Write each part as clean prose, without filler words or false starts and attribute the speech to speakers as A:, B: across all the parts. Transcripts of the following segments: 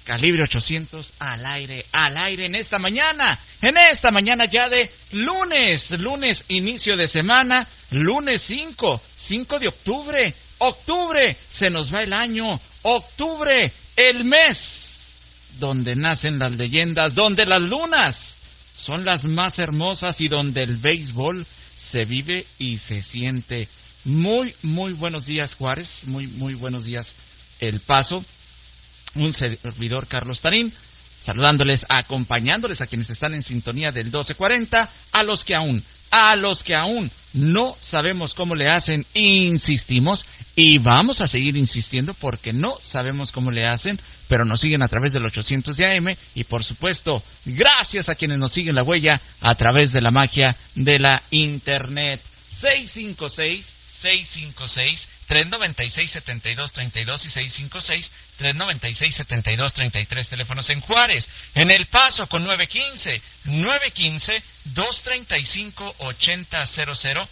A: Calibre 800 al aire en esta mañana ya de lunes inicio de semana, lunes 5 de octubre, se nos va el año, octubre, el mes donde nacen las leyendas, donde las lunas son las más hermosas y donde el béisbol se vive y se siente. Muy buenos días, Juárez, muy buenos días, El Paso. Un servidor, Carlos Tarín, saludándoles, acompañándoles a quienes están en sintonía del 1240, a los que aún no sabemos cómo le hacen, insistimos y vamos a seguir insistiendo porque no sabemos cómo le hacen, pero nos siguen a través del 800 de AM y por supuesto, gracias a quienes nos siguen la huella a través de la magia de la Internet. 656-396-7232 y 656-396-7233, teléfonos en Juárez, en El Paso con 915-235-8000,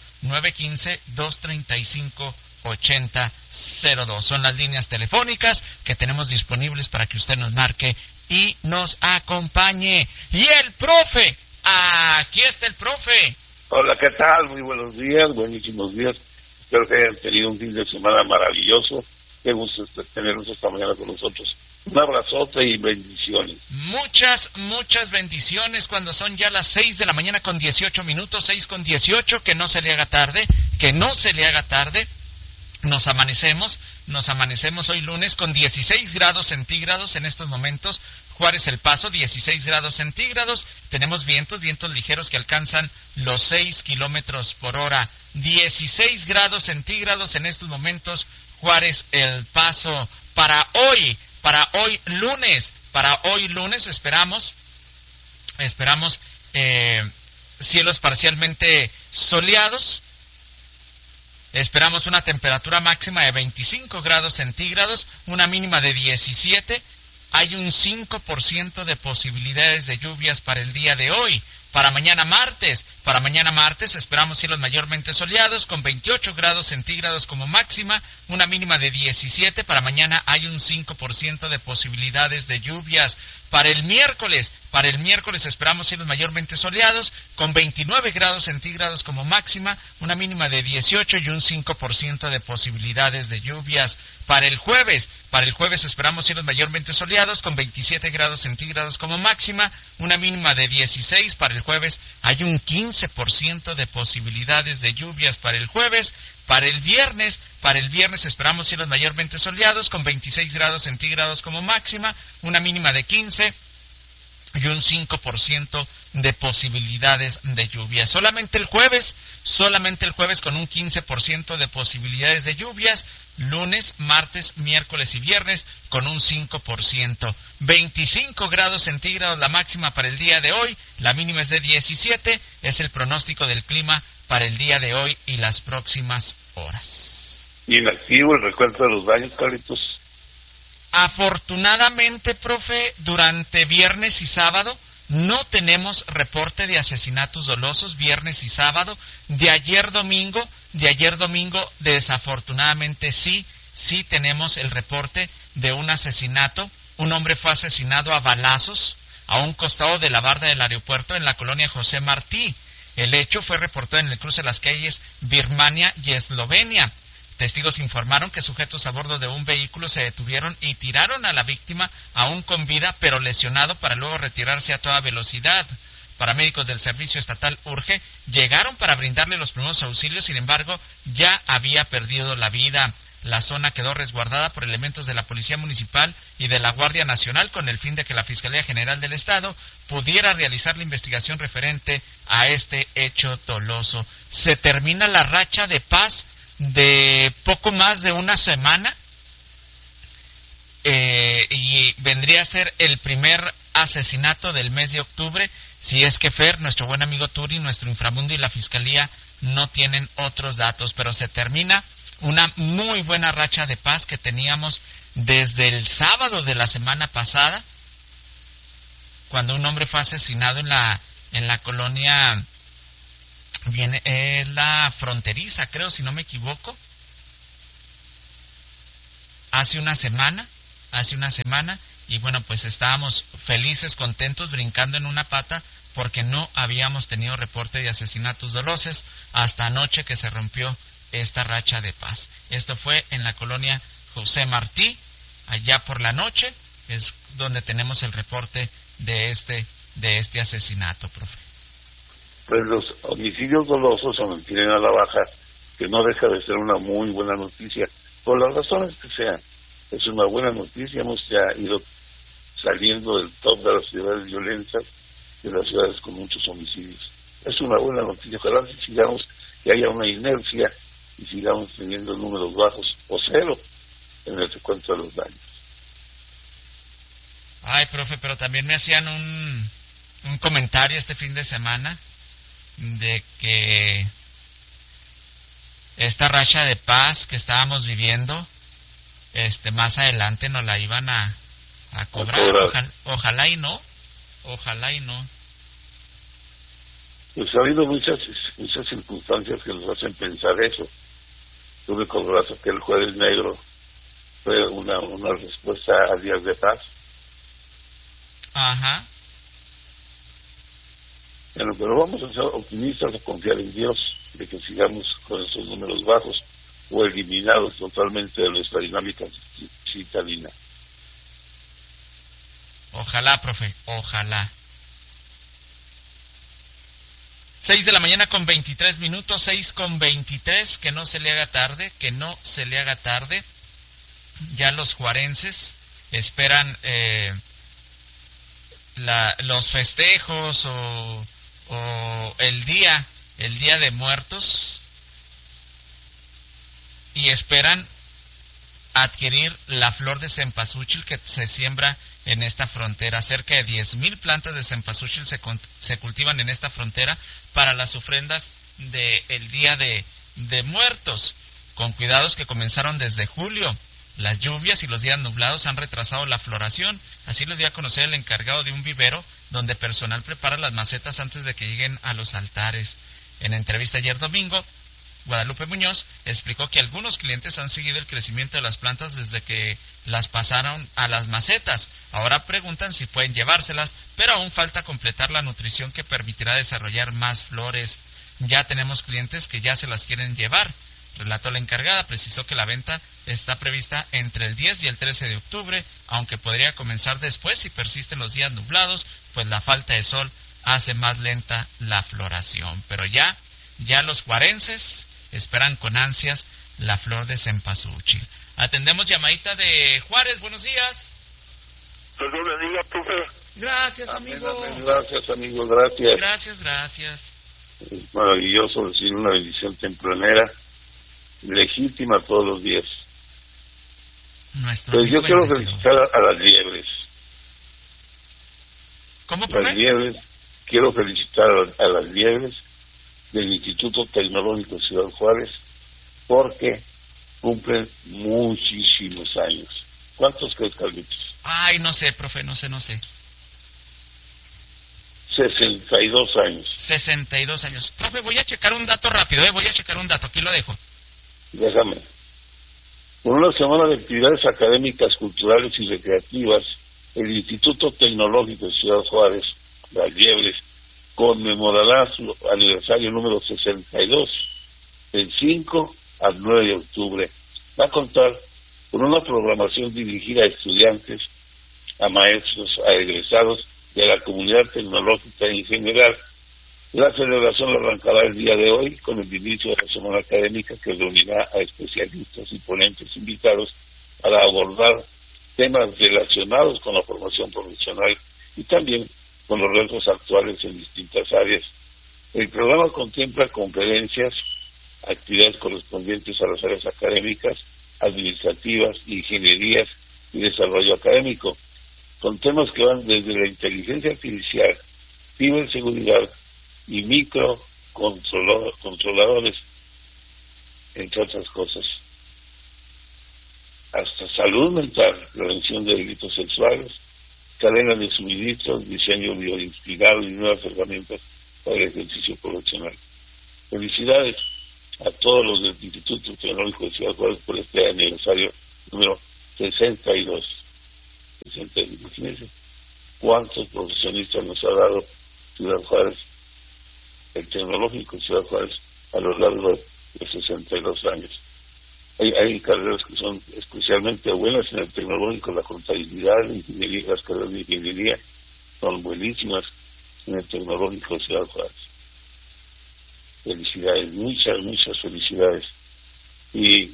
A: 915-235-8002, son las líneas telefónicas que tenemos disponibles para que usted nos marque y nos acompañe. Y el profe, aquí está el profe.
B: Hola, ¿qué tal? Muy buenos días, buenísimos días. Espero que hayan tenido un fin de semana maravilloso. Qué gusto tenerlos esta mañana con nosotros. Un abrazote y bendiciones.
A: Muchas bendiciones cuando son ya las 6 de la mañana con 18 minutos, 6:18, que no se le haga tarde. Nos amanecemos hoy lunes con 16 grados centígrados en estos momentos. Juárez, El Paso, 16 grados centígrados. Tenemos vientos ligeros que alcanzan los 6 kilómetros por hora. 16 grados centígrados en estos momentos. Juárez, El Paso. Para hoy lunes esperamos cielos parcialmente soleados. Esperamos una temperatura máxima de 25 grados centígrados, una mínima de 17. Hay un 5% de posibilidades de lluvias para el día de hoy. Para mañana martes esperamos cielos mayormente soleados con 28 grados centígrados como máxima, una mínima de 17. Para mañana hay un 5% de posibilidades de lluvias. Para el miércoles esperamos cielos mayormente soleados con 29 grados centígrados como máxima, una mínima de 18 y un 5% de posibilidades de lluvias. Para el jueves esperamos cielos mayormente soleados con 27 grados centígrados como máxima, una mínima de 16. Para el jueves hay un 15% de posibilidades de lluvias para el jueves. Para el viernes esperamos cielos mayormente soleados con 26 grados centígrados como máxima, una mínima de 15 y un 5% de posibilidades de lluvia. Solamente el jueves con un 15% de posibilidades de lluvias. Lunes, martes, miércoles y viernes con un 5%. 25 grados centígrados la máxima para el día de hoy, la mínima es de 17. Es el pronóstico del clima para el día de hoy y las próximas horas.
B: Inactivo el recuento de los daños, Carlitos.
A: Afortunadamente, profe, durante viernes y sábado no tenemos reporte de asesinatos dolosos, viernes y sábado. De ayer domingo, desafortunadamente sí tenemos el reporte de un asesinato. Un hombre fue asesinado a balazos a un costado de la barda del aeropuerto en la colonia José Martí. El hecho fue reportado en el cruce de las calles Birmania y Eslovenia. Testigos informaron que sujetos a bordo de un vehículo se detuvieron y tiraron a la víctima aún con vida pero lesionado para luego retirarse a toda velocidad. Paramédicos del Servicio Estatal Urge llegaron para brindarle los primeros auxilios, sin embargo ya había perdido la vida. La zona quedó resguardada por elementos de la Policía Municipal y de la Guardia Nacional con el fin de que la Fiscalía General del Estado pudiera realizar la investigación referente a este hecho doloso. Se termina la racha de paz de poco más de una semana y vendría a ser el primer asesinato del mes de octubre, si es que Fer, nuestro buen amigo Turi, nuestro inframundo y la Fiscalía no tienen otros datos, pero se termina una muy buena racha de paz que teníamos desde el sábado de la semana pasada, cuando un hombre fue asesinado en la colonia la fronteriza, creo, si no me equivoco, hace una semana, y bueno, pues estábamos felices, contentos, brincando en una pata porque no habíamos tenido reporte de asesinatos dolosos hasta anoche que se rompió esta racha de paz. Esto fue en la colonia José Martí, allá por la noche, es donde tenemos el reporte de este asesinato, profe.
B: Pues los homicidios dolosos se mantienen a la baja, que no deja de ser una muy buena noticia, por las razones que sean. Es una buena noticia, hemos ya ido saliendo del top de las ciudades violentas, de las ciudades con muchos homicidios. Es una buena noticia, ojalá que sigamos, que haya una inercia y sigamos teniendo números bajos o cero en el recuento de los daños.
A: Ay, profe, pero también me hacían un comentario este fin de semana de que esta racha de paz que estábamos viviendo, más adelante nos la iban a cobrar. Ojalá y no.
B: Pues ha habido muchas circunstancias que nos hacen pensar eso. Tú recordarás que el Jueves Negro fue una respuesta a días de paz.
A: Ajá.
B: Bueno, pero vamos a ser optimistas, a confiar en Dios, de que sigamos con esos números bajos o eliminados totalmente de nuestra dinámica citadina.
A: Ojalá, profe, ojalá. 6 de la mañana con 23 minutos, 6 con 23, que no se le haga tarde. Ya los juarenses esperan los festejos o el día de muertos, y esperan adquirir la flor de cempasúchil que se siembra en esta frontera. Cerca de 10,000 plantas de cempasúchil se cultivan en esta frontera para las ofrendas del día de muertos, con cuidados que comenzaron desde julio. Las lluvias y los días nublados han retrasado la floración, así lo dio a conocer el encargado de un vivero donde personal prepara las macetas antes de que lleguen a los altares. En entrevista ayer domingo, Guadalupe Muñoz explicó que algunos clientes han seguido el crecimiento de las plantas desde que las pasaron a las macetas. Ahora preguntan si pueden llevárselas, pero aún falta completar la nutrición que permitirá desarrollar más flores. Ya tenemos clientes que ya se las quieren llevar, relató la encargada. Precisó que la venta está prevista entre el 10 y el 13 de octubre, aunque podría comenzar después si persisten los días nublados, pues la falta de sol hace más lenta la floración. Pero ya los juarenses esperan con ansias la flor de cempasúchil. Atendemos llamadita de Juárez, buenos días.
B: Perdón, le diga, profe.
A: Gracias, amigo.
B: Gracias, amigo, gracias.
A: Gracias.
B: Es maravilloso recibir una bendición tempranera, legítima todos los días. Pues yo quiero felicitar a las liebres.
A: ¿Cómo, profe?
B: Las liebres, quiero felicitar a las liebres del Instituto Tecnológico de Ciudad Juárez, porque cumplen muchísimos años. ¿Cuántos crees, Carlitos?
A: Ay, no sé, profe, no sé.
B: 62 años.
A: 62 años. Profe, voy a checar un dato rápido, aquí lo dejo.
B: Déjame. Por una semana de actividades académicas, culturales y recreativas, el Instituto Tecnológico de Ciudad Juárez, Las Liebres, conmemorará su aniversario número 62, del 5 al 9 de octubre. Va a contar con una programación dirigida a estudiantes, a maestros, a egresados de la comunidad tecnológica en general. La celebración arrancará el día de hoy con el inicio de la semana académica, que reunirá a especialistas y ponentes invitados para abordar temas relacionados con la formación profesional y también con los retos actuales en distintas áreas. El programa contempla conferencias, actividades correspondientes a las áreas académicas, administrativas, ingenierías y desarrollo académico, con temas que van desde la inteligencia artificial, ciberseguridad y microcontroladores, entre otras cosas, hasta salud mental, prevención de delitos sexuales, cadena de suministros, diseño bioinspirado y nuevas herramientas para el ejercicio profesional. Felicidades a todos los del Instituto Tecnológico de Ciudad Juárez por este aniversario número 62. Imagínense cuántos profesionistas nos ha dado Ciudad Juárez, el tecnológico Ciudad Juárez, a lo largo de 62 años. Hay carreras que son especialmente buenas en el tecnológico, la contabilidad, la ingeniería, las carreras de ingeniería son buenísimas en el tecnológico Ciudad Juárez. Felicidades, muchas felicidades. Y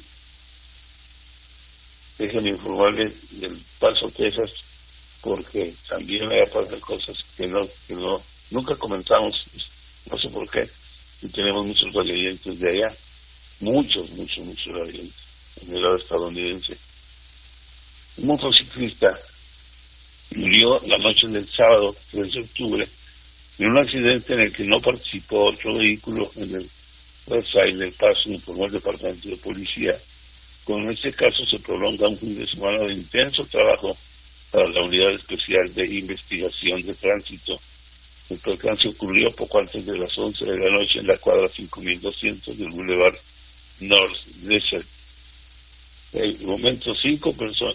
B: déjenme informarles del Paso, Texas, porque también hay pasado cosas que nunca comentamos, no sé por qué, y tenemos muchos radioyentes de allá, muchos radioyentes en el lado estadounidense. Un motociclista murió la noche del sábado 3 de octubre en un accidente en el que no participó otro vehículo. En el website del Paso informó el Departamento de Policía. Con este caso se prolonga un fin de semana de intenso trabajo para la Unidad Especial de Investigación de Tránsito. El percance ocurrió poco antes de las 11 de la noche en la cuadra 5200 del Boulevard North Desert. Al momento, 5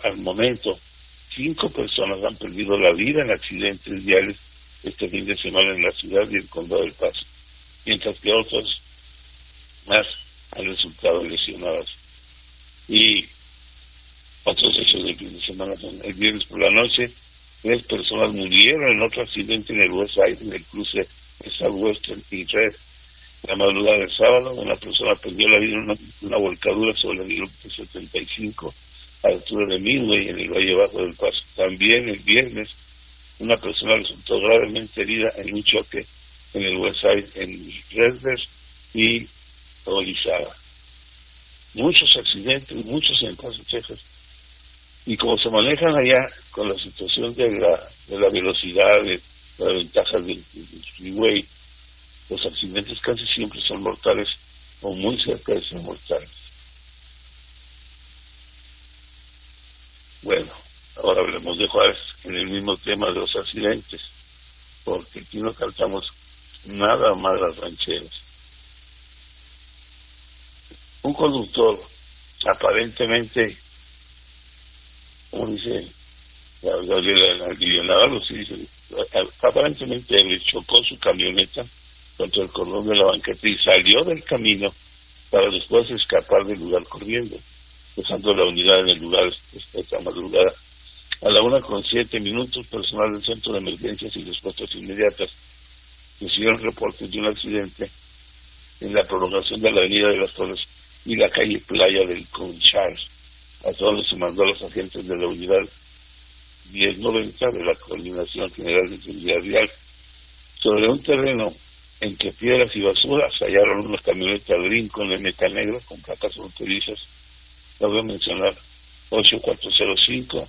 B: personas han perdido la vida en accidentes viales este fin de semana en la ciudad y el condado del Paso, mientras que otros más han resultado lesionados. Y otros hechos del fin de semana son: el viernes por la noche, 3 personas murieron en otro accidente en el West Side, en el cruce de Southwestern y Red. La madrugada del sábado, una persona perdió la vida en una volcadura sobre el kilómetro 75 a la altura de Midway, en el Valle Bajo del Paso. También el viernes, una persona resultó gravemente herida en un choque en el West Side, en Redbird y Orizaba. Muchos accidentes, muchos en Paso, Texas. Y como se manejan allá con la situación de la velocidad, de las ventajas del freeway, los accidentes casi siempre son mortales o muy cerca de ser mortales. Bueno, ahora hablemos de Juárez en el mismo tema de los accidentes, porque aquí no cantamos nada más las rancheras. Un conductor aparentemente, como dice Gabriela Navarro, aparentemente le chocó su camioneta contra el cordón de la banqueta y salió del camino para después escapar del lugar corriendo, dejando la unidad en el lugar esta madrugada. A la 1:07, personal del Centro de Emergencias y Respuestas Inmediatas recibieron reportes de un accidente en la prolongación de la Avenida de las Torres y la calle Playa del Conchar, a donde se mandó a los agentes de la unidad 1090 de la Coordinación General de Seguridad Vial. Sobre un terreno en que piedras y basura se hallaron unas camionetas Lincoln MK negro con placas fronterizas, la voy a mencionar, 8405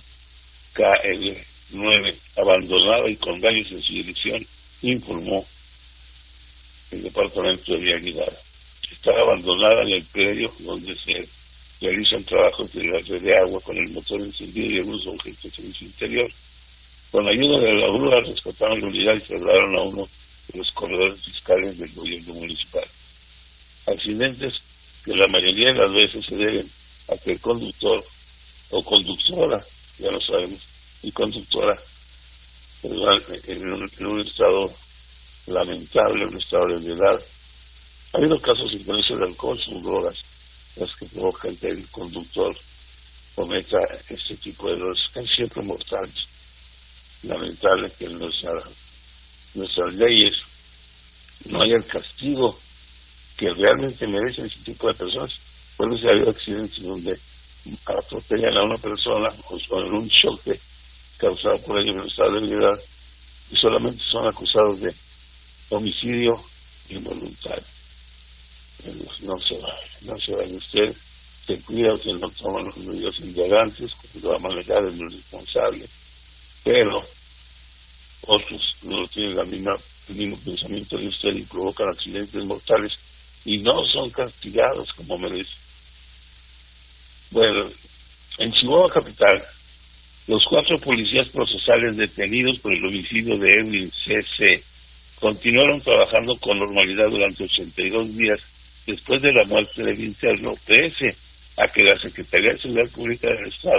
B: KL9, abandonada y con daños en su dirección, informó el Departamento de Vialidad. Está abandonada en el predio donde se realizan trabajos de la red de agua con el motor encendido y algunos objetos en su interior. Con la ayuda de la grúa rescataron la unidad y trasladaron a uno de los corredores fiscales del gobierno municipal. Accidentes que la mayoría de las veces se deben a que el conductor o conductora, ya lo sabemos, y conductora en un estado lamentable, un estado de ebriedad. Ha habido casos de influencia de alcohol, son drogas las que provocan que el conductor cometa este tipo de errores, casi siempre mortales. Lamentable que en nuestras leyes no haya el castigo que realmente merecen ese tipo de personas. Por eso ha habido accidentes donde atropellan a una persona o con un choque causado por ellos en estado de ebriedad y solamente son acusados de homicidio involuntario. No se vaya usted, se cuida, usted no toma los medios integrantes, cuando va a manejar es muy responsable, pero otros no tienen el mismo pensamiento de usted y provocan accidentes mortales y no son castigados como merecen. Bueno, en Chihuahua capital, los 4 policías procesales detenidos por el homicidio de Edwin C.C. continuaron trabajando con normalidad durante 82 días después de la muerte del interno, pese a que la Secretaría de Seguridad Pública del Estado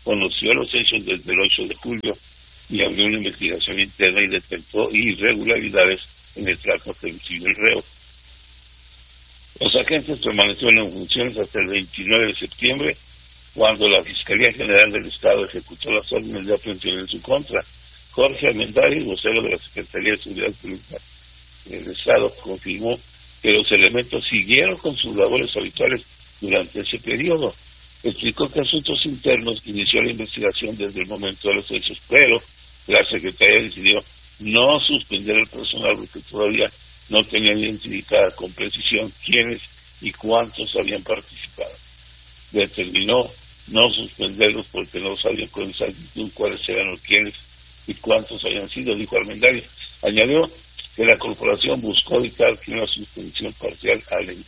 B: conoció los hechos desde el 8 de julio y abrió una investigación interna y detectó irregularidades en el trato que recibió el reo. Los agentes permanecieron en funciones hasta el 29 de septiembre, cuando la Fiscalía General del Estado ejecutó las órdenes de aprehensión en su contra. Jorge Armendáriz, vocero de la Secretaría de Seguridad Pública del Estado, confirmó que los elementos siguieron con sus labores habituales durante ese periodo. Explicó que Asuntos Internos inició la investigación desde el momento de los hechos, pero la Secretaría decidió no suspender el personal porque todavía no tenían identificada con precisión quiénes y cuántos habían participado. Determinó no suspenderlos porque no sabían con exactitud cuáles eran los quiénes y cuántos habían sido, dijo Armendáriz. Añadió que la corporación buscó evitar que una suspensión parcial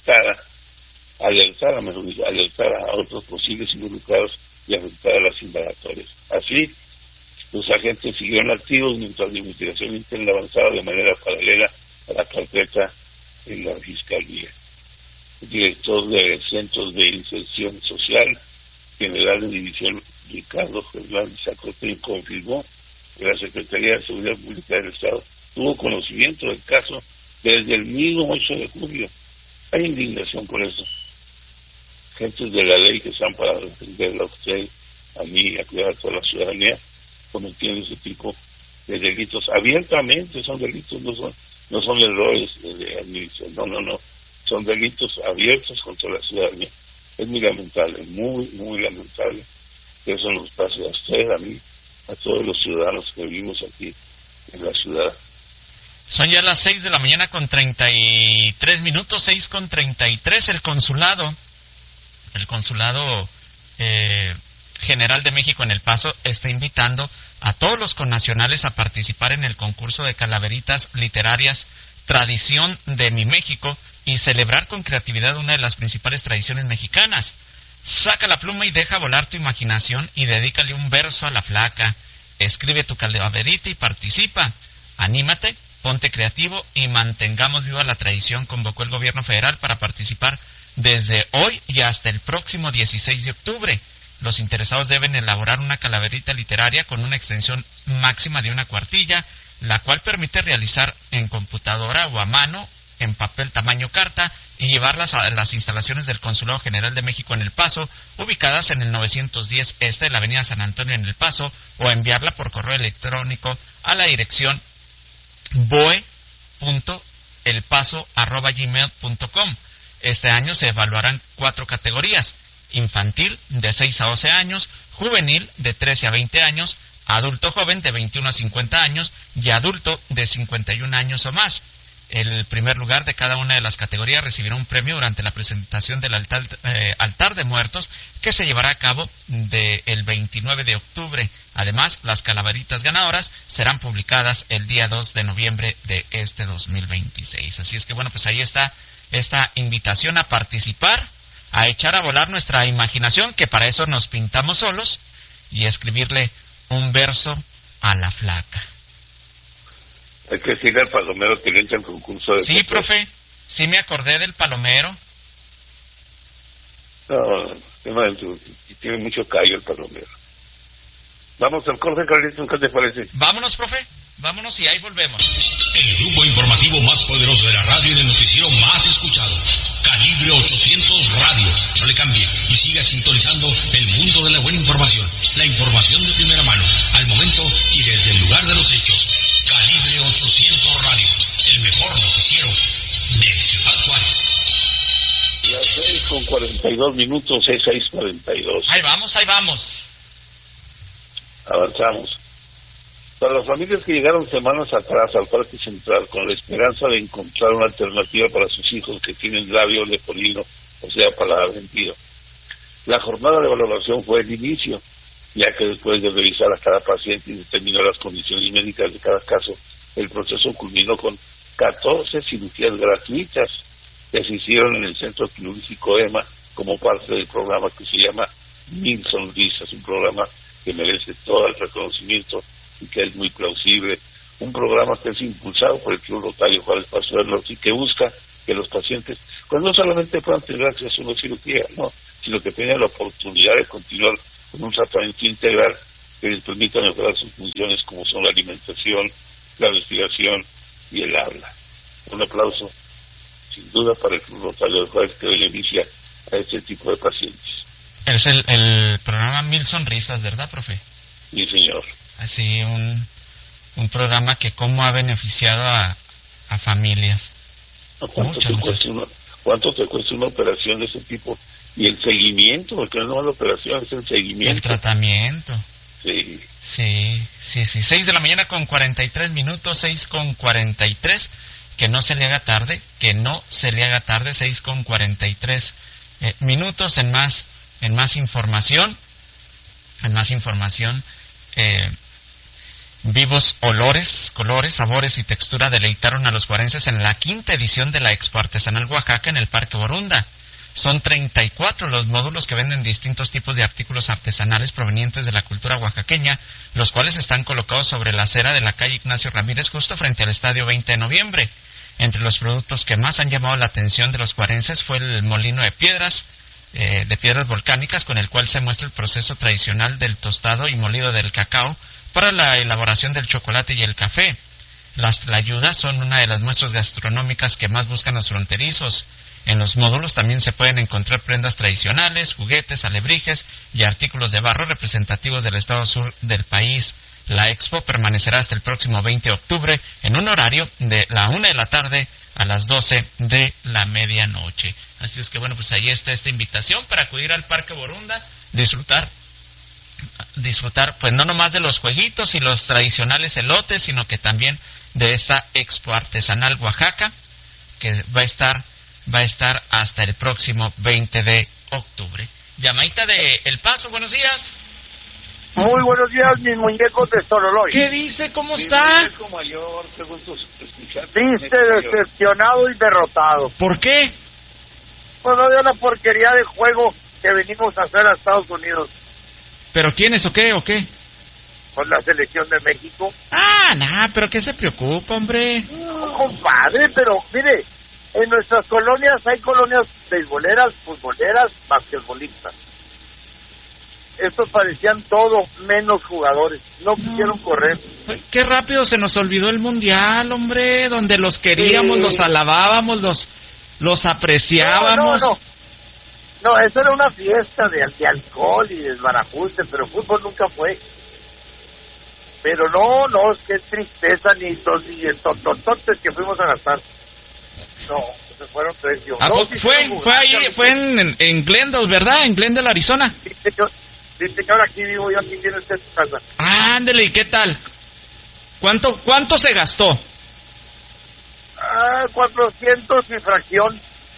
B: alertara a otros posibles involucrados y afectara a las indagatorias. Así, los agentes siguieron activos mientras la investigación interna avanzaba de manera paralela a la carpeta en la Fiscalía. El director de Centros de Inserción Social, general de división Ricardo Fernández Acote, confirmó que la Secretaría de Seguridad Pública del Estado tuvo conocimiento del caso desde el mismo 8 de julio. Hay indignación por eso. Gentes de la ley que están para defenderla a usted, a mí, a cuidar a toda la ciudadanía, cometiendo ese tipo de delitos. Abiertamente son delitos, no son errores de administración, no. Son delitos abiertos contra la ciudadanía. Es muy lamentable, muy lamentable que eso nos pase a usted, a mí, a todos los ciudadanos que vivimos aquí en la ciudad.
A: Son ya las 6 de la mañana con 33 minutos, 6:33. El consulado General de México en El Paso está invitando a todos los connacionales a participar en el concurso de calaveritas literarias Tradición de mi México y celebrar con creatividad una de las principales tradiciones mexicanas. Saca la pluma y deja volar tu imaginación y dedícale un verso a la flaca. Escribe tu calaverita y participa. Anímate, ponte creativo y mantengamos viva la tradición, convocó el gobierno federal para participar desde hoy y hasta el próximo 16 de octubre. Los interesados deben elaborar una calaverita literaria con una extensión máxima de una cuartilla, la cual permite realizar en computadora o a mano, en papel tamaño carta, y llevarlas a las instalaciones del Consulado General de México en El Paso, ubicadas en el 910 este de la Avenida San Antonio en El Paso, o enviarla por correo electrónico a la dirección boe.elpaso@gmail.com. Este año se evaluarán 4 categorías: infantil de 6 a 12 años, juvenil de 13 a 20 años, adulto joven de 21 a 50 años y adulto de 51 años o más. El primer lugar de cada una de las categorías recibirá un premio durante la presentación del altar de muertos, que se llevará a cabo el 29 de octubre. Además, las calaveritas ganadoras serán publicadas el día 2 de noviembre de este 2026. Así es que bueno, pues ahí está esta invitación a participar, a echar a volar nuestra imaginación, que para eso nos pintamos solos, y escribirle un verso a la flaca.
B: Hay que decirle al palomero que le echa el concurso de...
A: Sí, profe, sí me acordé del palomero.
B: No, tiene mucho callo el palomero. Vamos al corte, Carlitos, ¿qué te parece?
A: Vámonos, profe, vámonos y ahí volvemos.
C: El grupo informativo más poderoso de la radio y el noticiero más escuchado. Calibre 800 Radio. No le cambie y siga sintonizando el mundo de la buena información. La información de primera mano, al momento y desde el lugar de los hechos. Calibre 800 Radio. El mejor noticiero de Ciudad Juárez.
B: Las 6:42, 6:42.
A: Ahí vamos.
B: Avanzamos. Para las familias que llegaron semanas atrás al Parque Central con la esperanza de encontrar una alternativa para sus hijos que tienen labio leporino, o sea, paladar vencido, la jornada de valoración fue el inicio, ya que después de revisar a cada paciente y determinar las condiciones médicas de cada caso, el proceso culminó con 14 cirugías gratuitas que se hicieron en el Centro Quirúrgico EMA como parte del programa que se llama 1000 Sonrisas, un programa que merece todo el reconocimiento y que es muy plausible, un programa que es impulsado por el Club Rotario Juárez Paso del Norte y que busca que los pacientes pues no solamente puedan tener acceso a una cirugía, no, sino que tengan la oportunidad de continuar con un tratamiento integral que les permita mejorar sus funciones como son la alimentación, la respiración y el habla. Un aplauso, sin duda, para el Club Rotario de Juárez, que beneficia a este tipo de pacientes.
A: Es el programa Mil Sonrisas, ¿verdad, profe?
B: Sí, señor.
A: Así, un programa que cómo ha beneficiado a familias.
B: ¿Cuánto te cuesta una operación de ese tipo? Y el seguimiento, porque no es la operación, es el seguimiento.
A: El tratamiento.
B: Sí.
A: Sí. 6 de la mañana con 43 minutos, 6 con 43. Que no se le haga tarde, 6 con 43 minutos. En más información, vivos olores, colores, sabores y textura deleitaron a los juarenses en la 5ª edición de la Expo Artesanal Oaxaca en el Parque Borunda. Son 34 los módulos que venden distintos tipos de artículos artesanales provenientes de la cultura oaxaqueña, los cuales están colocados sobre la acera de la calle Ignacio Ramírez, justo frente al Estadio 20 de Noviembre. Entre los productos que más han llamado la atención de los juarenses fue el molino de piedras volcánicas, con el cual se muestra el proceso tradicional del tostado y molido del cacao para la elaboración del chocolate y el café. Las tlayudas son una de las muestras gastronómicas que más buscan los fronterizos. En los módulos también se pueden encontrar prendas tradicionales, juguetes, alebrijes y artículos de barro representativos del estado sur del país. La expo permanecerá hasta el próximo 20 de octubre en un horario de la 1 de la tarde a las 12 de la medianoche. Así es que bueno, pues ahí está esta invitación para acudir al Parque Borunda, disfrutar pues no nomás de los jueguitos y los tradicionales elotes, sino que también de esta Expo Artesanal Oaxaca, que va a estar hasta el próximo 20 de octubre. Llamadita de El Paso, buenos días.
D: Muy buenos días, mis muñecos de Sololoy.
A: ¿Qué dice? ¿Cómo está?
B: Mayor, qué gusto escuchar.
D: Viste, decepcionado y derrotado.
A: ¿Por qué?
D: Pues no de una porquería de juego que venimos a hacer a Estados Unidos.
A: ¿Pero quiénes o qué?
D: Con la selección de México.
A: Pero ¿qué se preocupa, hombre?
D: No, compadre, pero mire, en nuestras colonias hay colonias beisboleras, futboleras, basquetbolistas. Estos parecían todo menos jugadores, no quisieron correr.
A: Qué rápido se nos olvidó el mundial, hombre, donde los queríamos, los alabábamos, los apreciábamos.
D: No, eso era una fiesta de alcohol y desbarajuste, pero fútbol nunca fue. Pero no, es que tristeza, ni el tontotes que fuimos a gastar. No, se fueron precios.
A: Fue en Glendale, ¿verdad? En Glendale, Arizona.
D: Dice que ahora aquí vivo yo, aquí tiene usted su casa.
A: Ándele, ¿y qué tal? ¿Cuánto se gastó?
D: 400 y fracción.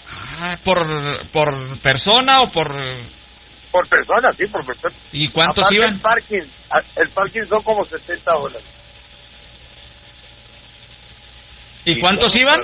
A: ¿Por persona o por...?
D: Por persona, sí, por persona.
A: ¿Y cuántos
D: aparte
A: iban?
D: El parking son como $70.
A: ¿Y cuántos iban?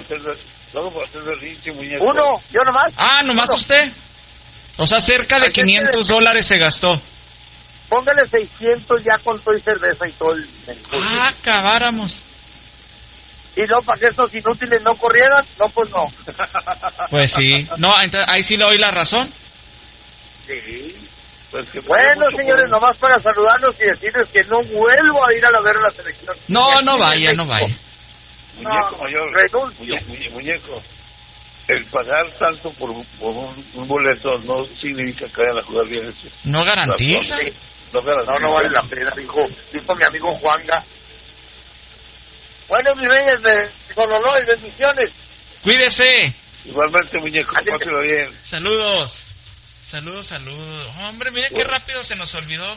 D: Uno, yo nomás.
A: ¿Nomás usted? O sea, cerca de $500 se gastó.
D: Póngale 600 ya con todo y cerveza y todo el...
A: acabáramos.
D: Y no, para que estos inútiles no corrieran, no, pues no.
A: Pues sí. No, entonces, ahí sí le doy la razón.
D: Sí. Pues que bueno, señores, nomás para saludarlos y decirles que no vuelvo a ir a ver la selección.
A: No vaya.
B: Muñeco mayor, muñeco. El pagar tanto por un boleto no significa que vayan a jugar bien eso.
A: ¿No garantiza?
D: No vale la pena, dijo mi amigo Juanga. Bueno, mis reyes de Sololoy, bendiciones.
A: Cuídese.
B: Igualmente, muñeco, páselo bien.
A: Saludos. Hombre, mire qué rápido se nos olvidó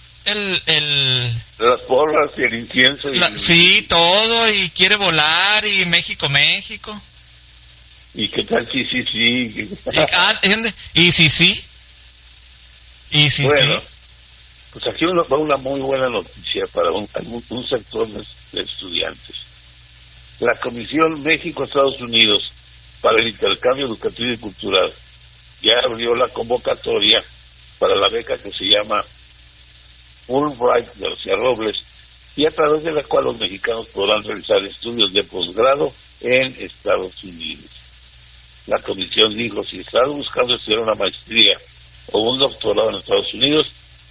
A: las
B: porras y el incienso.
A: Sí, todo, y quiere volar, y México.
B: ¿Y qué tal? Sí.
A: ¿Y sí?
B: Bueno, pues aquí va una muy buena noticia para un sector de estudiantes. La Comisión México-Estados Unidos para el Intercambio Educativo y Cultural ya abrió la convocatoria para la beca que se llama Fulbright García Robles, y a través de la cual los mexicanos podrán realizar estudios de posgrado en Estados Unidos. La comisión dijo, si estás buscando estudiar una maestría o un doctorado en Estados Unidos,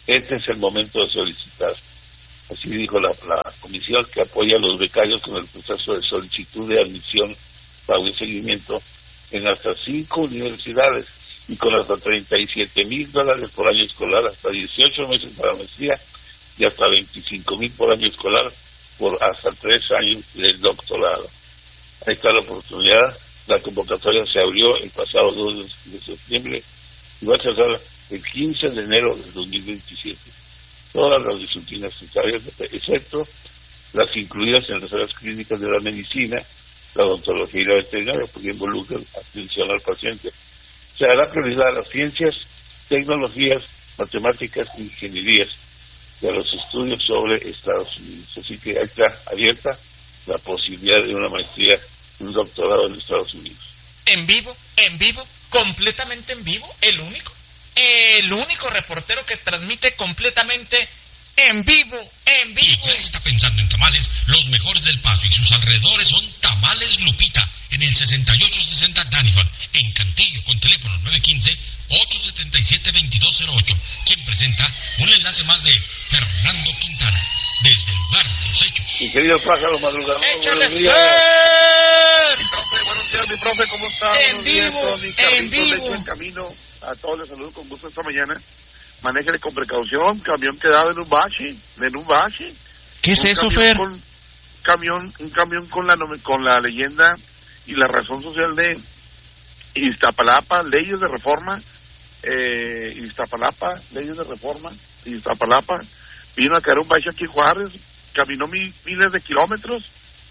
B: este es el momento de solicitar. Así dijo la comisión que apoya a los becarios con el proceso de solicitud de admisión, pago y seguimiento en hasta 5 universidades y con hasta $37,000 por año escolar, hasta 18 meses para maestría y hasta $25,000 por año escolar por hasta 3 años del doctorado. Ahí está la oportunidad. La convocatoria se abrió el pasado 2 de septiembre y va a cerrar el 15 de enero del 2027. Todas las disciplinas necesarias, excepto las incluidas en las áreas clínicas de la medicina, la odontología y la veterinaria, porque involucran atención al paciente. Se dará prioridad a las ciencias, tecnologías, matemáticas e ingenierías y a los estudios sobre Estados Unidos. Así que ahí está abierta la posibilidad de una maestría, un doctorado en Estados Unidos.
A: En vivo, completamente en vivo, el único reportero que transmite completamente en vivo.
C: Y ya está pensando en tamales, los mejores del Paso y sus alrededores son Tamales Lupita, en el 6860 Daniford, en Cantillo, con teléfono 915-877-2208, quien presenta un enlace más de Fernando Quintana, desde el lugar de los hechos.
B: Mi querido pájaro madrugador,
A: ¡échale!
B: buenos días.
D: Buenos días, mi profe, ¿cómo está?
A: En vivo, en vivo.
D: En camino, a todos les saludo con gusto esta mañana. Manéjale con precaución, camión quedado en un bache.
A: ¿Qué es eso, Fer?
D: Un camión con la leyenda y la razón social de Iztapalapa, leyes de reforma, Iztapalapa, vino a caer un bache aquí en Juárez, caminó miles de kilómetros.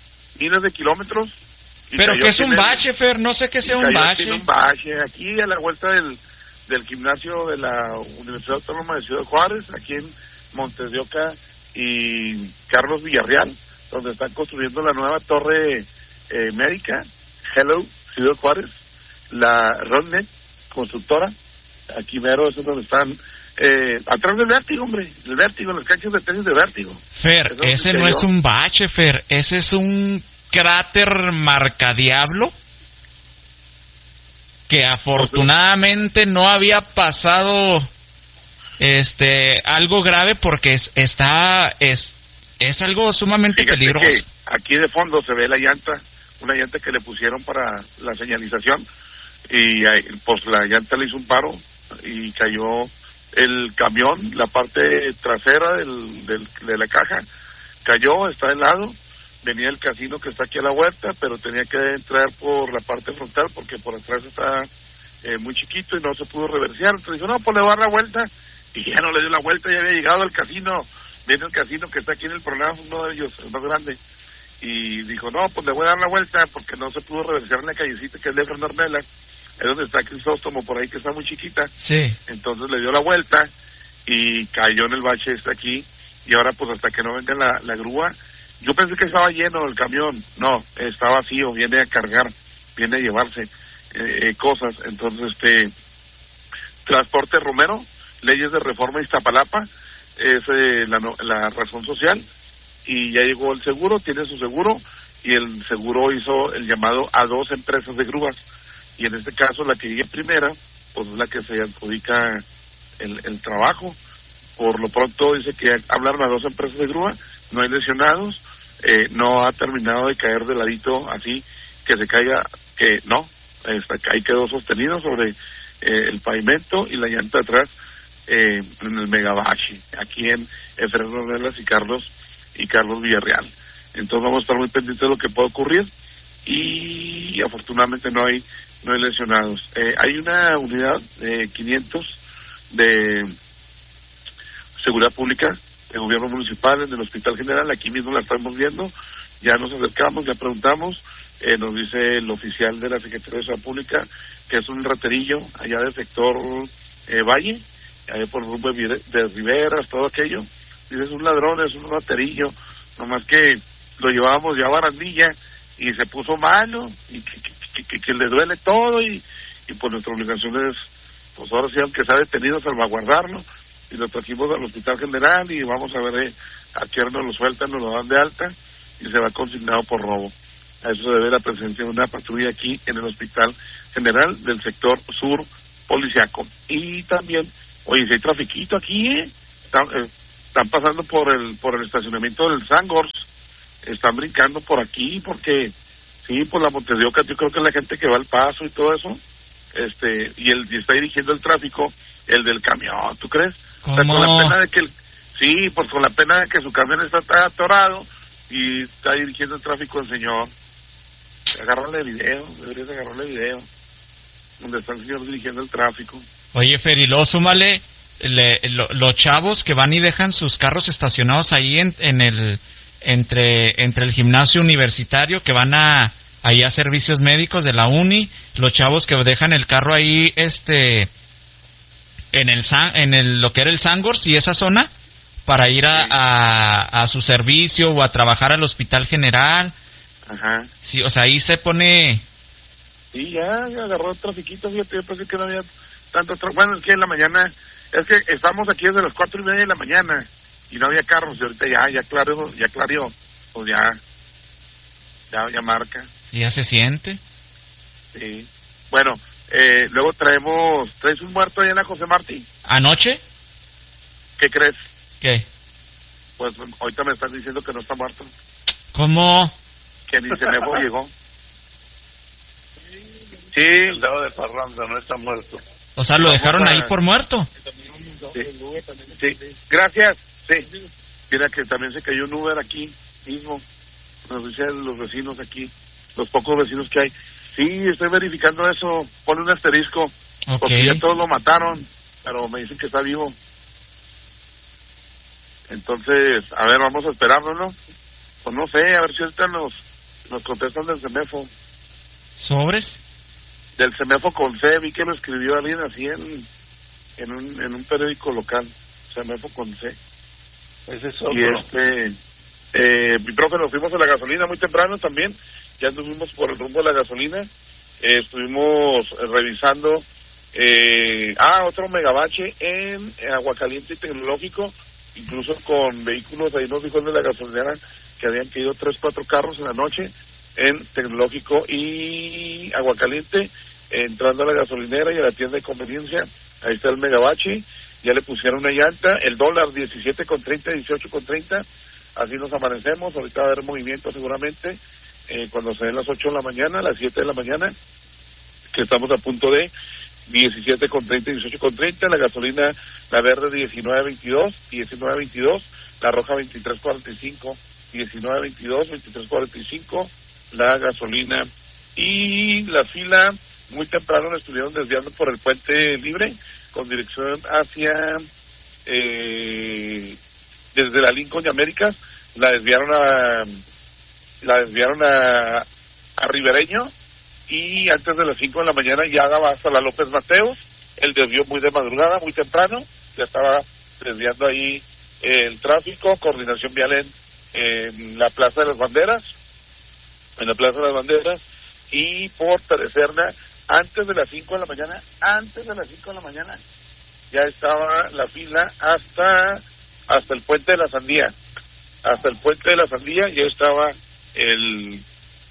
A: ¿Pero qué es un bache, Fer? No sé qué sea un bache.
D: Un bache, aquí a la vuelta del gimnasio de la Universidad Autónoma de Ciudad Juárez, aquí en Montes de Oca y Carlos Villarreal, donde están construyendo la nueva torre médica, Hello, Ciudad Juárez, la Rodnet, constructora, aquí mero, eso es donde están, atrás del Vértigo, hombre, el Vértigo, las canchas de tenis de Vértigo.
A: Fer, ese no es un bache, Fer, ese es un cráter marcadiablo que afortunadamente no había pasado algo grave porque es algo sumamente
D: Fíjate
A: peligroso.
D: Que aquí de fondo se ve la llanta, una llanta que le pusieron para la señalización y pues la llanta le hizo un paro y cayó el camión, la parte trasera de la caja cayó, está de lado. Venía el casino que está aquí a la vuelta, pero tenía que entrar por la parte frontal porque por atrás está muy chiquito y no se pudo reversear. Entonces dijo, no, pues le voy a dar la vuelta. Y ya no le dio la vuelta, ya había llegado al casino. Viene el casino que está aquí en el programa, uno de ellos, el más grande. Y dijo, no, pues le voy a dar la vuelta porque no se pudo reversear en la callecita que es de Fernando Ornella. Es donde está Crisóstomo, por ahí que está muy chiquita.
A: Sí.
D: Entonces le dio la vuelta y cayó en el bache aquí. Y ahora pues hasta que no venga la grúa. Yo pensé que estaba lleno el camión, no, está vacío, viene a cargar, viene a llevarse cosas. Entonces, Transporte Romero, leyes de reforma Iztapalapa, es la razón social, y ya llegó el seguro, tiene su seguro, y el seguro hizo el llamado a 2 empresas de grúas, y en este caso la que llegue primera, pues es la que se adjudica el trabajo. Por lo pronto dice que hablaron a 2 empresas de grúa, no hay lesionados, no ha terminado de caer de ladito así, que se caiga, que no, ahí quedó sostenido sobre el pavimento y la llanta atrás en el Megabashi, aquí en Fernando Ornelas y Carlos Villarreal. Entonces vamos a estar muy pendientes de lo que pueda ocurrir y afortunadamente no hay lesionados. Hay una unidad de 500 de seguridad pública de gobierno municipal en el Hospital General, aquí mismo la estamos viendo, ya nos acercamos, ya preguntamos, nos dice el oficial de la Secretaría de Seguridad Pública que es un raterillo allá del sector Valle, allá por el rumbo de Riveras, todo aquello, dice es un ladrón, es un raterillo, nomás que lo llevábamos ya a Barandilla y se puso malo y que le duele todo y pues nuestra obligación es, pues ahora sí, aunque sea detenido, salvaguardarlo. Y lo trajimos al Hospital General y vamos a ver, a qué nos lo sueltan, nos lo dan de alta y se va consignado por robo. A eso se debe la presencia de una patrulla aquí en el Hospital General del sector sur policiaco. Y también, oye, si hay trafiquito aquí,
B: están pasando por el estacionamiento del Sangors, están brincando por aquí porque sí, por la Montes de Oca, yo creo que es la gente que va al Paso y todo eso, y está dirigiendo el tráfico, el del camión, ¿tú crees?
A: ¿Cómo?
B: O sea, con la pena de que pues con la pena de que su camión está atorado y está dirigiendo el tráfico el señor. Agárrale video, deberías agarrarle video donde está el señor dirigiendo el tráfico.
A: Oye, Fer, y luego súmale los chavos que van y dejan sus carros estacionados ahí entre el gimnasio universitario, que van ahí a servicios médicos de la uni, los chavos que dejan el carro ahí en lo que era el Sangors y esa zona para ir a su servicio o a trabajar al Hospital General.
B: Ajá.
A: Sí, o sea, ahí se pone...
B: Sí, ya agarró el trafiquito, fíjate, yo pensé que no había tanto bueno, es que en la mañana, es que estamos aquí desde las 4:30 de la mañana y no había carros, y ahorita ya clareó, pues ya marca.
A: Sí, ya se siente.
B: Sí. Bueno, luego traes un muerto ahí en la José Martí.
A: ¿Anoche?
B: ¿Qué crees?
A: ¿Qué?
B: Pues ahorita me están diciendo que no está muerto.
A: ¿Cómo?
B: Que ni CEMEFO llegó. Sí. El lado de Parranda no está muerto.
A: O sea, lo dejaron ahí por muerto.
B: Sí. Gracias. Sí. Mira que también se cayó un Uber aquí mismo. Nos dicen los vecinos aquí, los pocos vecinos que hay. Sí, estoy verificando eso. Pone un asterisco.
A: Okay.
B: Porque ya todos lo mataron, pero me dicen que está vivo. Entonces, a ver, vamos a esperarlo, ¿no? Pues no sé, a ver si ahorita nos contestan del CEMEFO.
A: ¿Sobres?
B: Del CEMEFO con C, vi que lo escribió alguien así en un periódico local, CEMEFO con C. Ese es otro. Y mi profe, nos fuimos a la gasolina muy temprano también, ya anduvimos por el rumbo de la gasolina, estuvimos revisando, otro megabache en Aguacaliente y Tecnológico, incluso con vehículos, ahí nos dijo el de la gasolinera que habían caído 3-4 carros en la noche en Tecnológico y Aguacaliente, entrando a la gasolinera y a la tienda de conveniencia. Ahí está el megabache, ya le pusieron una llanta, el dólar 17.30, 18.30, así nos amanecemos. Ahorita va a haber movimiento seguramente cuando se den las 8 de la mañana, las 7 de la mañana, que estamos a punto de 17.30, 18.30, la gasolina, la verde 19.22, la roja 23.45, 19.22, 23.45, la gasolina. Y la fila muy temprano la estuvieron desviando por el Puente Libre con dirección hacia desde la Lincoln y Américas, la desviaron a Ribereño, y antes de las 5 de la mañana ya daba hasta la López Mateos. El desvío muy de madrugada, muy temprano, ya estaba desviando ahí el tráfico. Coordinación vial en la Plaza de las Banderas, y por Tereserna, antes de las 5 de la mañana, ya estaba la fila hasta el Puente de la Sandía. Hasta el Puente de la Sandía ya estaba el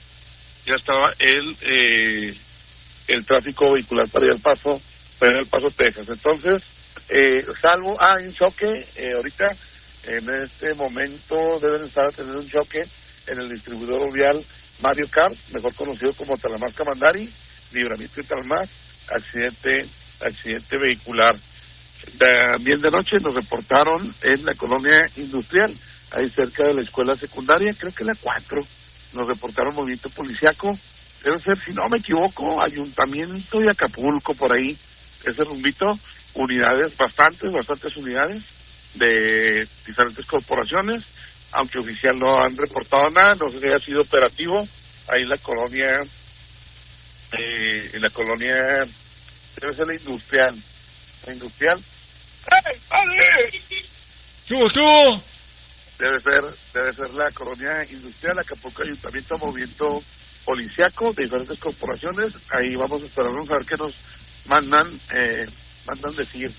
B: tráfico vehicular para ir al Paso, Texas. Entonces, salvo un choque, ahorita, en este momento deben estar teniendo un choque en el distribuidor vial Mario Kart, mejor conocido como Talamasca Mandari, libramiento de Talamas, accidente vehicular. También de noche nos reportaron en la colonia industrial, ahí cerca de la escuela secundaria, creo que la 4, nos reportaron movimiento policiaco. Debe ser, si no me equivoco, Ayuntamiento y Acapulco, por ahí, ese rumbito, unidades, bastantes unidades de diferentes corporaciones, aunque oficial no han reportado nada. No sé si haya sido operativo ahí en la colonia, debe ser la industrial.
A: ¡Tú!
B: Debe ser la colonia industrial, Acapulco, Ayuntamiento, movimiento policiaco de diferentes corporaciones. Ahí vamos a esperarnos a ver qué nos mandan decir.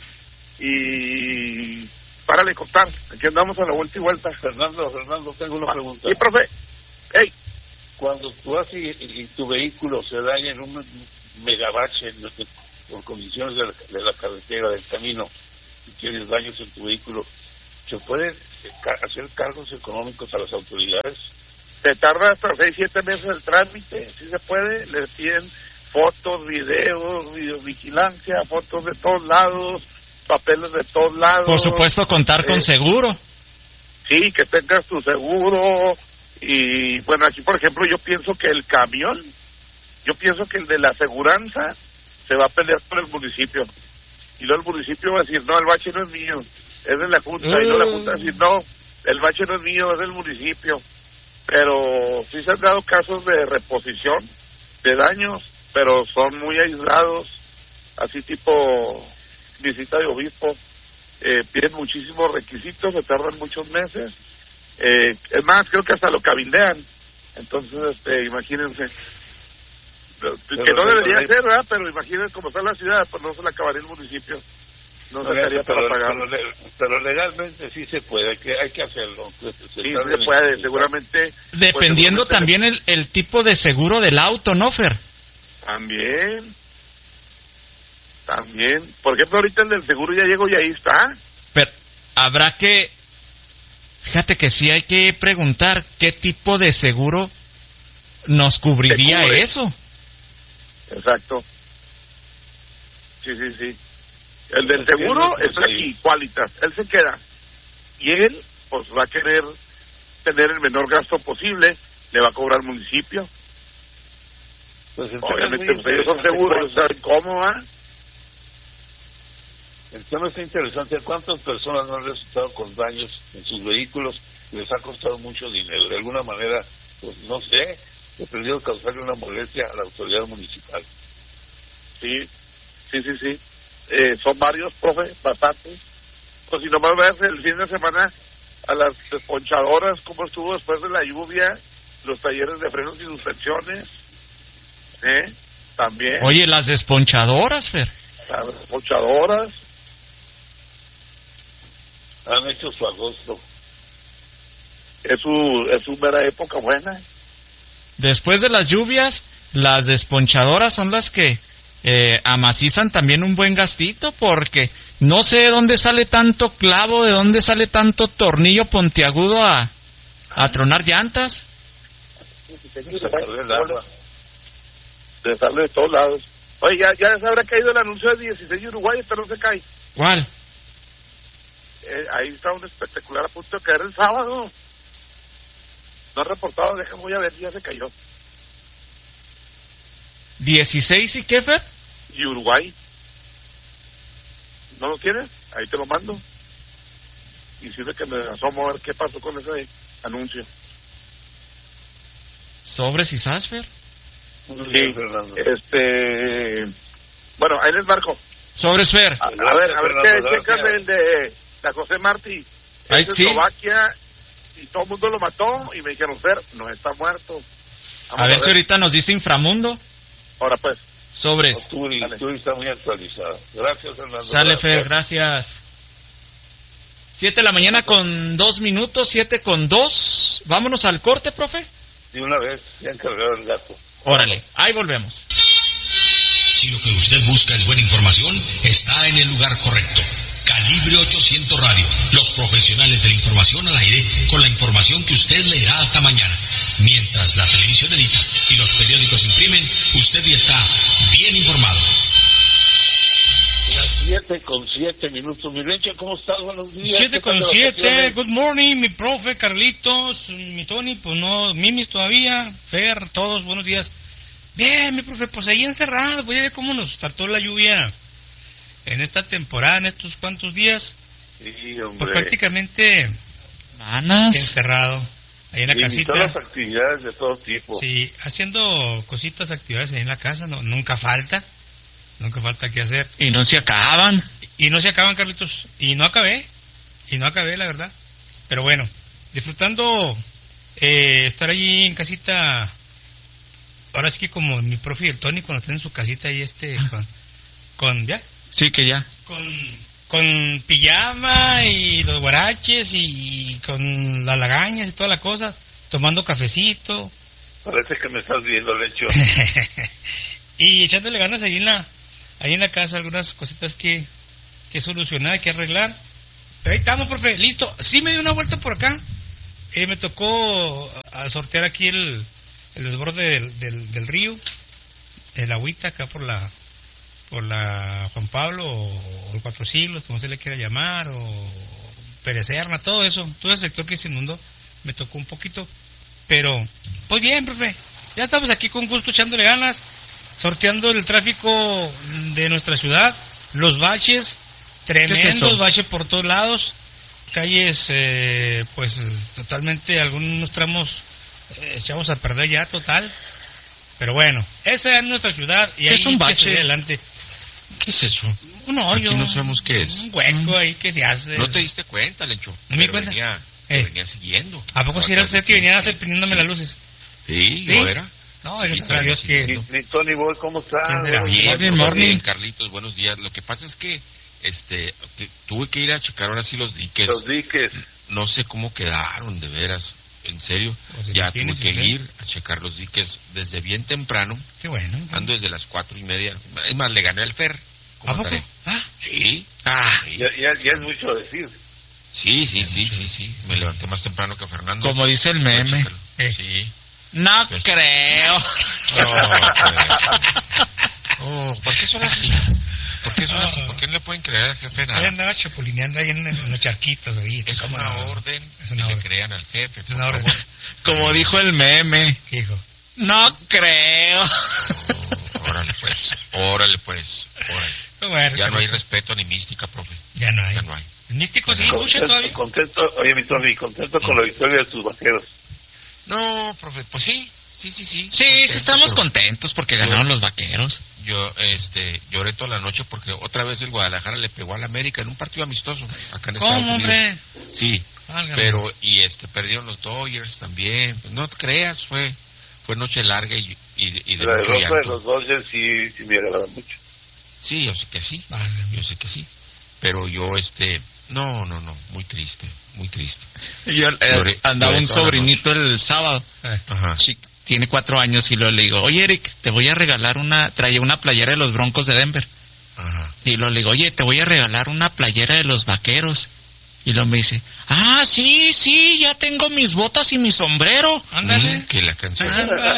B: Y párale contar, aquí andamos a la vuelta y vuelta.
E: Fernando, tengo una pregunta.
B: Sí, profe. Hey.
E: Cuando tú haces y tu vehículo se daña en un megabache por condiciones de la carretera, del camino, y tienes daños en tu vehículo,
B: ¿se puede hacer cargos económicos a las autoridades?
D: Se tarda hasta 6-7 meses el trámite, sí se puede, les piden fotos, videos, videovigilancia, fotos de todos lados, papeles de todos lados.
A: Por supuesto, contar con seguro.
D: Sí, que tengas tu seguro. Y bueno, aquí por ejemplo yo pienso que el camión, yo pienso que el de la aseguranza se va a pelear con el municipio. Y luego el municipio va a decir, no, el bache no es mío, es de la Junta. Y luego la Junta va a decir, no, el bache no es mío, es del municipio. Pero sí se han dado casos de reposición de daños, pero son muy aislados, así tipo visita de obispo. Piden muchísimos requisitos, se tardan muchos meses. Es más, creo que hasta lo cabildean. Entonces, imagínense. Que no debería ser, ¿verdad? Pero imagínense cómo está la ciudad, pues no se la acabaría el municipio. No sacaría para pagarlo.
B: Pero legalmente sí se puede, hay que hacerlo.
D: Sí, se puede, seguramente.
A: Dependiendo
D: pues,
A: también el tipo de seguro del auto, ¿no, Fer?
D: También. Por ejemplo, ahorita el del seguro ya llegó y ahí está.
A: Pero habrá que... Fíjate que sí hay que preguntar qué tipo de seguro nos cubriría eso.
D: Exacto. Sí. El del seguro es aquí, Qualitas. Él se queda. Y él, pues, va a querer tener el menor gasto posible. Le va a cobrar al municipio.
B: Pues
D: obviamente, pues, ellos son seguros, ¿saben cómo va?
B: El tema está interesante. ¿Cuántas personas no han resultado con daños en sus vehículos y les ha costado mucho dinero? De alguna manera, pues no sé, he aprendido a causarle una molestia a la autoridad municipal.
D: Sí. Son varios, profe, bastantes. Pues si nomás veas el fin de semana a las desponchadoras, cómo estuvo después de la lluvia, los talleres de frenos y suspensiones, también.
A: Oye, las desponchadoras, Fer.
D: Las desponchadoras.
B: Han hecho su agosto.
D: Es su mera época buena.
A: Después de las lluvias, las desponchadoras son las que amacizan también un buen gastito, porque no sé de dónde sale tanto clavo, de dónde sale tanto tornillo pontiagudo a tronar llantas.
D: Le sale de todos lados. Oye, ya se habrá caído el anuncio de 16 de Uruguay, pero no se cae.
A: ¿Cuál?
D: Ahí está un espectacular a punto de caer el sábado. No ha reportado, voy a ver, ya se cayó.
A: 16 y qué, Fer?
D: Y Uruguay. ¿No lo tienes? Ahí te lo mando. Y sirve que me asomo a ver qué pasó con ese anuncio.
A: ¿Sobres y Sasfer?
D: Sí, bueno, ahí les marco.
A: Sobres, Fer.
D: A ver, qué checan el de la José Martí.
A: Ay, sí.
D: Eslovaquia, y todo el mundo lo mató, y me dijeron, Fer, no está muerto.
A: A ver si ahorita nos dice Inframundo.
D: Ahora pues.
A: Sobres.
B: Turi está muy actualizado. Gracias, Fernando.
A: Sale, Fer, gracias. 7 de la mañana con 2 minutos, 7 con 2. Vámonos al corte, profe.
B: De una vez, ya encargado el gato.
A: Órale, ahí volvemos.
C: Si lo que usted busca es buena información, está en el lugar correcto. Calibre 800 Radio, los profesionales de la información al aire, con la información que usted leerá hasta mañana. Mientras la televisión edita y los periódicos imprimen, usted ya está bien informado.
B: Las 7:07. Mi Leche, ¿cómo estás? Buenos días.
F: 7:07. Good morning, mi profe, Carlitos, mi Tony, pues no, Mimis todavía, Fer, todos, buenos días. Bien, mi profe, pues ahí encerrado, voy a ver cómo nos trató la lluvia en esta temporada, en estos cuantos días.
B: Sí, hombre.
F: Pues prácticamente encerrado, ahí en la casita.
B: Todas las actividades de todo tipo.
F: Sí, haciendo cositas, actividades ahí en la casa, nunca falta que hacer.
A: Y no se acaban.
F: Y no se acaban, Carlitos, y no acabé, la verdad. Pero bueno, disfrutando estar allí en casita. Ahora sí que como mi profe y el Tony cuando están en su casita ahí con ya.
A: Sí, que ya.
F: Con pijama y los guaraches y con las lagañas y toda la cosa, tomando cafecito.
B: Parece que me estás viendo, Lecho.
F: Y echándole ganas ahí en la casa, algunas cositas que solucionar, que arreglar. Pero ahí estamos, profe, listo. Sí me dio una vuelta por acá. Me tocó a sortear aquí el desborde del río, el agüita acá por la Juan Pablo o el Cuatro Siglos, como se le quiera llamar, o Pérez Serna, todo eso, todo ese sector que se inundó, me tocó un poquito, pero pues bien, profe, ya estamos aquí con gusto echándole ganas, sorteando el tráfico de nuestra ciudad, los baches, tremendos baches por todos lados, calles pues totalmente, algunos tramos echamos a perder ya total, pero bueno, esa es nuestra ciudad y
A: ¿qué
F: ahí
A: es un bache?
F: Adelante.
A: ¿Qué es eso?
F: Un hoyo.
A: Aquí no sabemos qué es.
F: Un hueco ahí que se hace.
A: ¿No te diste cuenta, Lencho?
F: No me di cuenta.
A: Venía siguiendo.
F: ¿A poco si era usted que venía prendiéndome las luces?
A: Sí, yo era.
F: No,
A: sí,
F: gracias a Dios que...
B: Ni Tony Boy, ¿cómo está?
A: Bien, morning. Carlitos, buenos días. Lo que pasa es que tuve que ir a checar ahora sí los diques.
B: Los diques.
A: No sé cómo quedaron, de veras. En serio, ya tuve que ir a checar los diques desde bien temprano.
F: Qué bueno.
A: Ando desde las 4:30. Es más, le gané al Fer.
F: ¿A poco?
A: Sí.
B: Ya es mucho decir.
A: Sí. Me levanté más temprano que Fernando.
G: Como dice el meme.
A: Sí.
G: No creo.
A: ¿Por qué son así? ¿Por qué son así? ¿Por qué no le pueden creer al jefe nada?
F: Ahí andaba chapulineando ahí en los charquitos. Ahí,
A: es una orden que le crean al jefe.
F: Es una orden.
G: Como dijo el meme.
F: ¿Qué dijo?
G: No creo.
A: Órale pues.
F: Bueno,
A: ya no hay respeto ni mística, profe.
F: Ya no hay. Místico sí, mucho todavía.
B: Oye, mi Tony, contento con la victoria de tus vaqueros.
A: No, profe, pues sí.
G: Sí, estamos contentos porque ganaron los vaqueros.
A: Yo lloré toda la noche porque otra vez el Guadalajara le pegó al América en un partido amistoso acá en Estados Unidos.
F: Hombre?
A: Sí,
F: Válgame.
A: pero perdieron los Dodgers también. Pues no te creas, fue noche larga y de
B: la
A: mucho
B: derrota de
A: llanto.
B: los Dodgers sí me agrada mucho.
A: Sí, yo sé que sí.
F: Válgame.
A: Yo sé que sí. Pero yo no, muy triste.
G: Yo andaba un sobrinito el sábado.
A: Ajá.
G: Tiene 4 años y le digo, oye Eric, te voy a regalar traía una playera de los Broncos de Denver.
A: Ajá.
G: Y le digo, oye, te voy a regalar una playera de los Vaqueros. Y me dice, sí, ya tengo mis botas y mi sombrero.
F: Ándale.
A: Que la canción.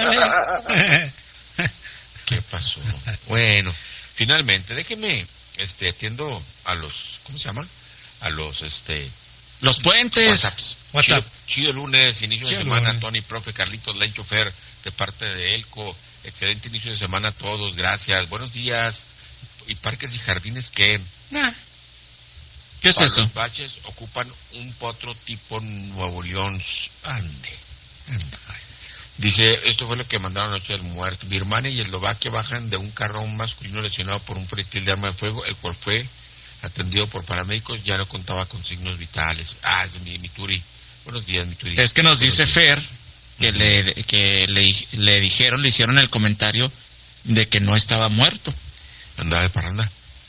A: ¿Qué pasó? Bueno, finalmente, déjeme, atiendo a los, ¿cómo se llaman? A los,
G: los puentes.
A: WhatsApp. Chido lunes, inicio de semana,
F: lunes.
A: Tony, profe, Carlitos, Lencho, Fer, de parte de Elco. Excelente inicio de semana a todos, gracias. Buenos días. ¿Y parques y jardines qué?
G: ¿Qué es eso?
A: Los baches ocupan un potro tipo Nuevo León. Ande. Dice, esto fue lo que mandaron anoche del muerto. Birmania y Eslovaquia bajan de un carro a un masculino lesionado por un proyectil de arma de fuego, el cual fue atendido por paramédicos, ya no contaba con signos vitales. Es mi Turi. Buenos días, mi Turi.
G: Es que nos dice Fer que le dijeron, le hicieron el comentario de que no estaba muerto.
A: Andaba de parranda.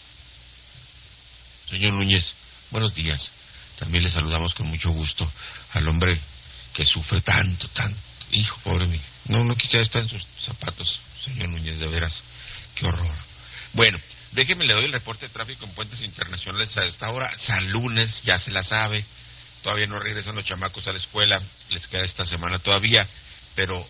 A: Señor Núñez, buenos días. También le saludamos con mucho gusto al hombre que sufre tanto. Hijo, pobre mío. No quisiera estar en sus zapatos, señor Núñez, de veras. Qué horror. Bueno, déjeme, le doy el reporte de tráfico en puentes internacionales a esta hora. San Lunes, ya se la sabe. Todavía no regresan los chamacos a la escuela. Les queda esta semana todavía. Pero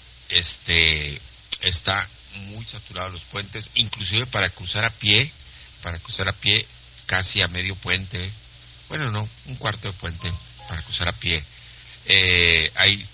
A: está muy saturados los puentes, inclusive para cruzar a pie casi a medio puente. Bueno, no, un cuarto de puente para cruzar a pie. Hay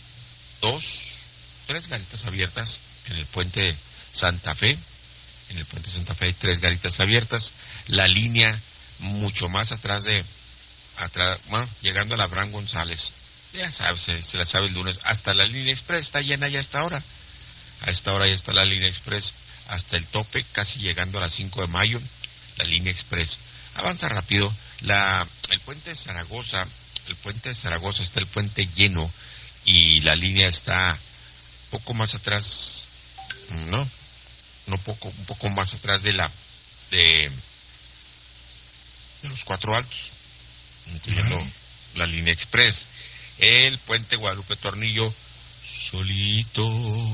A: 3 garitas abiertas en el puente Santa Fe. En el puente Santa Fe hay 3 garitas abiertas. La línea mucho más atrás, llegando a la Abraham González. Ya sabes, se la sabe el lunes. Hasta la línea express está llena ya a esta hora. A esta hora ya está la línea express hasta el tope, casi llegando a las 5 de mayo. La línea express avanza rápido. El puente de Zaragoza está el puente lleno y la línea está poco más atrás, un poco más atrás de los 4 Altos, incluyendo la línea express. El puente Guadalupe Tornillo solito.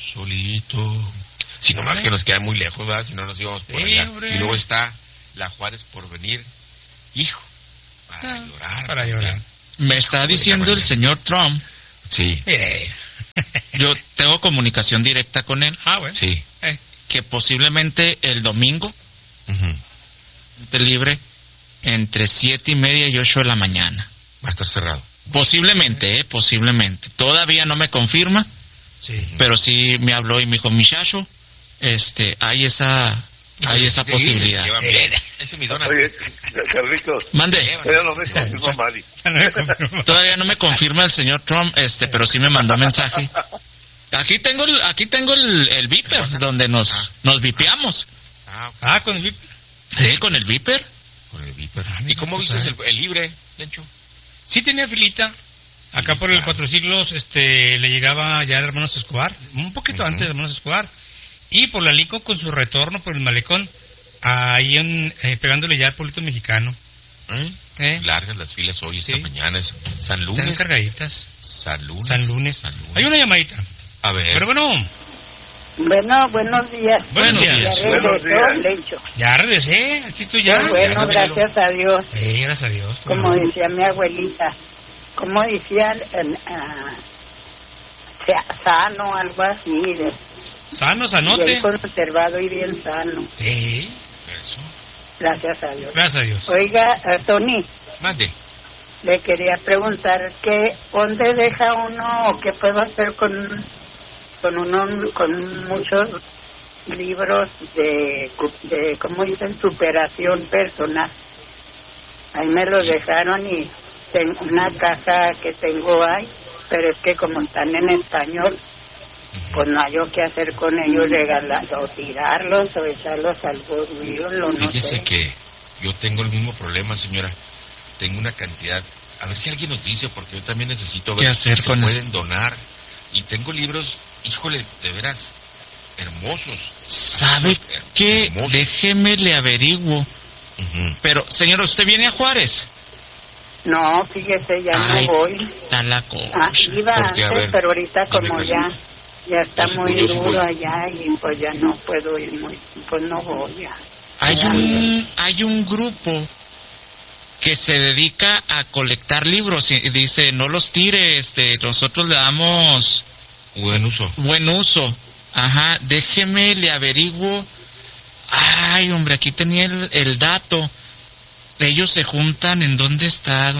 A: Si no más que nos queda muy lejos, ¿verdad? Si no nos íbamos por allá. Y luego está la Juárez por venir. Hijo,
F: Para llorar.
A: Me está diciendo el señor Trump.
C: Sí.
A: Yo tengo comunicación directa con él.
F: Bueno.
C: Sí.
A: Que posiblemente el domingo esté libre entre 7:30 y 8 de la mañana.
C: Va a estar cerrado.
A: Posiblemente. Todavía no me confirma,
F: Sí.
A: pero sí me habló y me dijo, muchacho, hay esa posibilidad.
C: Ese es mi dona.
B: Oye, Carlitos,
A: Mande.
B: ya no me confirmó Mari.
A: Todavía no me confirma el señor Trump, pero sí me mandó mensaje. Aquí tengo el Viper, donde nos vipeamos.
F: Con el VIP.
A: Sí, con el Viper.
C: Con el Viper. ¿Y cómo viste el libre, Lencho?
F: Sí tenía filita. Acá por el Cuatro Siglos le llegaba ya el Hermanos Escobar, un poquito antes de Hermanos Escobar. Y por la Lico con su retorno por el Malecón, ahí pegándole ya al Pueblito Mexicano.
C: Largas las filas hoy, esta
F: Sí.
C: mañana es San
F: Están
C: Lunes.
F: cargaditas.
C: San Lunes.
F: San Lunes. Hay una llamadita.
C: A ver.
F: Pero bueno,
H: Bueno, buenos días.
F: Buenos días.
H: Ya
B: Buenos
H: regresó,
B: días.
H: Lencho.
F: ya regresé, aquí estoy ya.
H: Qué bueno,
F: Ya,
H: gracias a Dios.
F: gracias a Dios.
H: Como decía mi abuelita, como decía, sano, algo así,
F: Sano, sanote.
H: bien conservado y bien sano.
F: Sí,
C: Eso.
H: Gracias a Dios.
F: gracias a Dios.
H: Oiga, Tony,
C: Mande.
H: le quería preguntar que dónde deja uno o qué puedo hacer con muchos libros de ¿cómo dicen? Superación personal. Ahí me los dejaron y tengo una caja que tengo ahí, pero es que como están en español, pues no hay yo qué hacer con ellos, regalarlos o tirarlos o echarlos al bolsillo, no
C: Fíjese
H: sé.
C: que yo tengo el mismo problema, señora. Tengo una cantidad. A ver si alguien nos dice, porque yo también necesito
A: ¿Qué
C: ver
A: hacer
C: si se
A: con
C: pueden
A: eso?
C: donar. Y tengo libros, híjole, de veras, hermosos.
A: ¿Sabe qué?
C: Hermosos.
A: Déjeme le averiguo.
C: Ujú.
A: Pero, señor, ¿usted viene a Juárez?
H: No, fíjese, ya
A: Ay,
H: no voy.
A: está la cosa.
H: Iba
C: Porque, a
H: antes,
C: ver,
H: pero ahorita
C: dime,
H: como
C: Carlos.
H: ya está
C: Yo sí
H: muy
C: voy, yo sí
H: duro
C: voy.
H: allá y pues ya no puedo ir pues no voy ya.
A: Hay un grupo que se dedica a colectar libros y dice, no los tire, nosotros le damos
C: Buen uso.
A: buen uso. Ajá, déjeme le averiguo. Ay, hombre, aquí tenía el dato. Ellos se juntan, ¿en dónde está?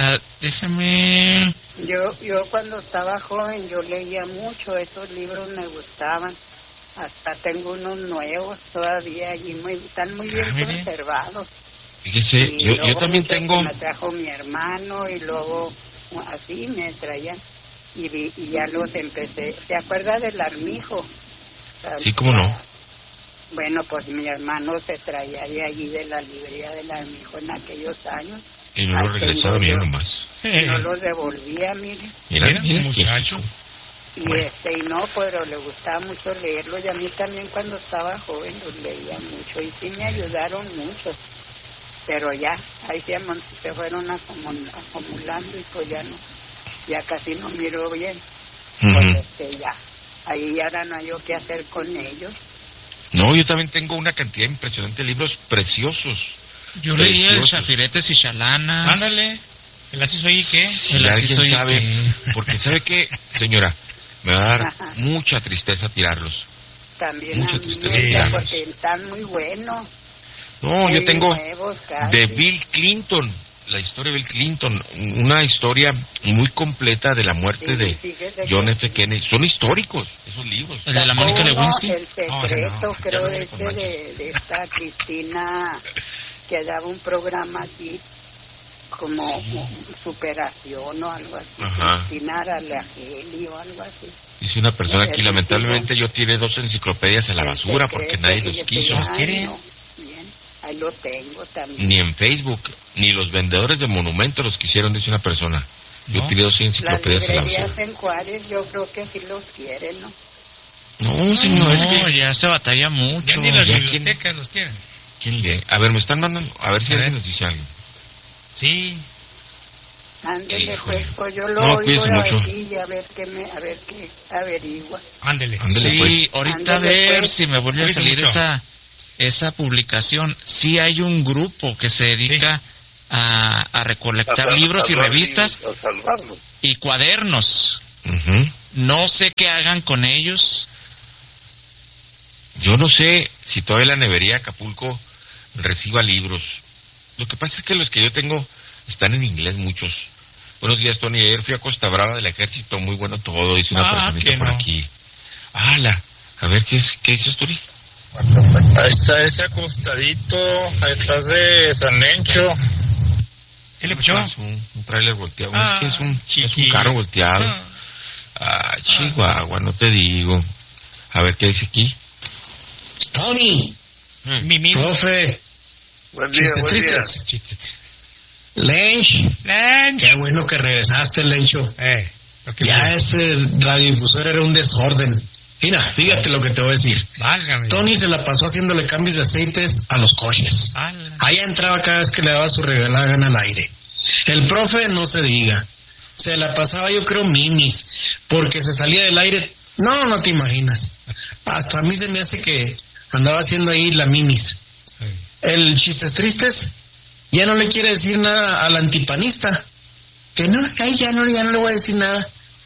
A: Déjeme...
H: Yo cuando estaba joven yo leía mucho, esos libros me gustaban. Hasta tengo unos nuevos todavía allí, están muy bien
F: mire.
H: conservados.
C: Fíjese,
H: Y
C: yo
H: luego
C: también
H: muchos
C: tengo...
H: que me trajo mi hermano y luego así me traían y ya los empecé. ¿Se acuerda del Armijo?
C: Sí, cómo no.
H: Bueno, pues mi hermano se traía de allí de la librería del Armijo en aquellos años.
C: Y no lo
H: Ahí
C: regresaba,
H: tengo
C: mira
H: yo.
C: nomás.
H: No los devolvía, mire.
C: Mira, mira,
F: muchacho.
H: Y y no, pero le gustaba mucho leerlo y a mí también cuando estaba joven los leía mucho y sí me ayudaron mucho. Pero ya, ahí se fueron acumulando y pues ya casi no miro bien. Pues ya, ahí ahora no hay yo qué hacer con ellos.
C: No, yo también tengo una cantidad impresionante de libros preciosos.
A: Yo leía el
C: Preciosos.
A: Chafiretes y Chalanas.
F: Ándale. ¿El así soy qué?
C: Si
A: El así
C: alguien
A: soy
C: sabe,
A: que-
C: porque sabe que, señora, me va a dar
H: Ajá.
C: mucha tristeza tirarlos.
H: También
C: Mucha
H: a mí,
C: tristeza
F: tirarlos.
H: porque están muy buenos.
C: No,
H: muy
C: yo tengo
H: nuevos casi.
C: de Bill Clinton, la historia de Bill Clinton, una historia muy completa de la muerte
H: Sí,
C: de
H: fíjese
C: John
H: que-
C: F. Kennedy. Son históricos esos libros.
A: ¿El de la Mónica
H: Uno,
A: Lewinsky?
H: El secreto,
F: No,
H: creo,
C: ya no
H: de
C: con manchas.
H: de esta Cristina, que daba un programa así, como superación o algo así.
C: Ajá.
H: Cristina Aralageli o algo así.
C: Dice una persona aquí,
H: El
C: lamentablemente yo tiré 2 enciclopedias a la
H: El
C: basura
H: secreto,
C: porque nadie los
H: fíjese,
C: quiso.
H: ay,
F: quiere?
H: no, bien, ahí lo tengo también.
C: Ni en Facebook, ni los vendedores de monumentos los quisieron, dice una persona. Yo
F: No.
C: tiré 2
H: Las
C: enciclopedias a la
H: librerías
C: basura.
H: en Juárez yo creo que sí los quieren, ¿no?
C: No, señor, es que...
A: ya se batalla
F: Ya
A: mucho.
F: ni las
C: ya
F: bibliotecas los quieren.
C: ¿Quién lee? A ver, me están mandando... A ver si
F: A
C: alguien
F: ver.
C: nos dice algo.
F: Sí.
H: Ándele,
C: Híjole.
H: pues yo lo
C: No,
H: oigo
C: cuídese mucho.
H: aquí y a ver qué averigua.
F: Ándele.
C: Ándele,
A: Sí,
C: pues.
A: ahorita a
H: Ándele,
A: ver
H: pues.
A: si me vuelve a
F: Cuídese
A: salir
F: mucho.
A: esa publicación. Sí hay un grupo que se dedica
G: a recolectar libros y revistas y cuadernos. No sé qué hagan con ellos.
I: Yo no sé si todavía la nevería de Acapulco reciba libros. Lo que pasa es que los que yo tengo están en inglés muchos. Buenos días, Tony. Ayer fui a Costa Brava del Ejército, muy bueno todo, dice una personita por aquí. A ver, ¿qué dices, Tony?
J: Ahí está ese acostadito, detrás de San Lencho.
F: ¿Qué le pasó?
I: Es un tráiler volteado. Es un carro volteado. Chihuahua, no te digo. A ver, ¿qué dice aquí?
K: Tony. Profe.
B: Buen día,
K: Chistes. Lench. Qué bueno que regresaste, Lencho. Ya ese radiodifusor era un desorden. Mira, fíjate lo que te voy a decir.
F: Válgame.
K: Tony se la pasó haciéndole cambios de aceites a los coches. Allá entraba cada vez que le daba su regalada gana al aire. El profe no se diga. Se la pasaba, yo creo, mimis, porque se salía del aire. No te imaginas. Hasta a mí se me hace que andaba haciendo ahí la mimis. El Chistes Tristes ya no le quiere decir nada al antipanista. Que no, ya no le voy a decir nada.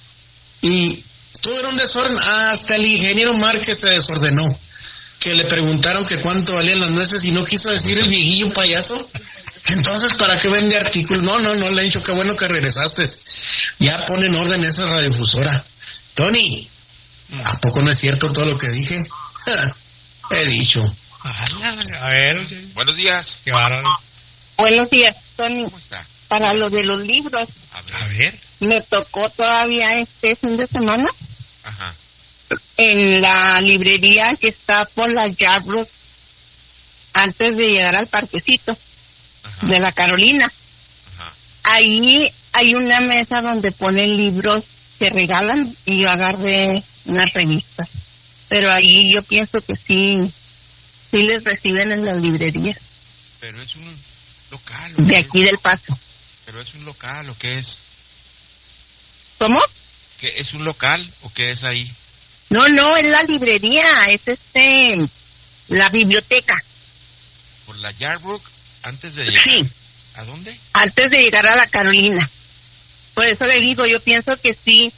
K: Y todo era un desorden. Hasta el ingeniero Márquez se desordenó. Que le preguntaron que cuánto valían las nueces y no quiso decir el viejillo payaso. Entonces, ¿para qué vende artículos? No, Lencho, qué bueno que regresaste. Ya pone en orden esa radiodifusora. Tony, ¿a poco no es cierto todo lo que dije? He dicho.
F: A ver.
I: Buenos días.
F: Qué bárbaro.
H: Buenos días, Tony.
I: ¿Cómo está?
H: Para lo de los libros.
F: A ver.
H: Me tocó todavía este fin de semana.
I: Ajá.
H: En la librería que está por la Yarbrough, antes de llegar al parquecito de la Carolina. Ahí hay una mesa donde ponen libros que regalan y yo agarré unas revistas. Pero ahí yo pienso que sí les reciben en las librerías.
I: Pero es un local.
H: De aquí del Paso.
I: Pero es un local, ¿o qué es?
H: ¿Cómo?
I: ¿Qué es un local o qué es ahí?
H: No, es la librería, es la biblioteca.
I: ¿Por la Yarbrough antes de llegar?
H: Sí.
I: ¿A dónde?
H: Antes de llegar a la Carolina. Por eso le digo, yo pienso que sí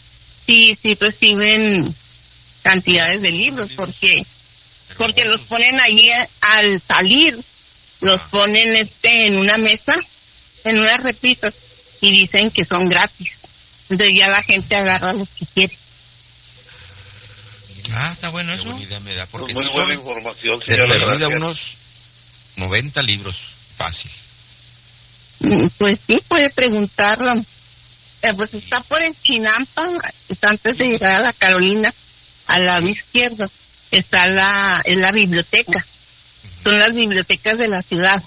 H: reciben cantidades de libros, porque los ponen allí al salir, los ponen en una mesa, en unas repisas, y dicen que son gratis. Entonces ya la gente agarra los que quiere.
F: Está bueno eso.
I: Qué buena idea me da, porque
B: muy buena información,
I: señora.
B: Gracias.
I: Unos 90 libros, fácil.
H: Pues sí, puede preguntarlo. Pues está por el Chinampa, está antes de llegar a la Carolina, al lado izquierdo, está la biblioteca. Son las bibliotecas de la ciudad.